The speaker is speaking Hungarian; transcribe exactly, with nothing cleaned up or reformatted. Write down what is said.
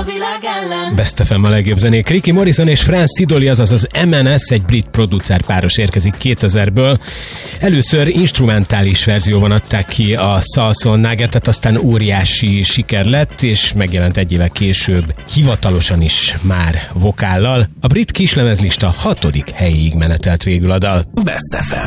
a világ ellen. Best ef em a legjobb zenék. Ricky Morrison és Franz Sidoli, azaz az em en es, egy brit producer páros érkezik kétezerből. Először instrumentális verzióban adták ki a Salsa Nuggetet, aztán óriási siker lett, és megjelent egy évvel később hivatalosan is már vokállal. A brit kislemezlista hatodik helyéig menetelt végül a dal. Best ef em.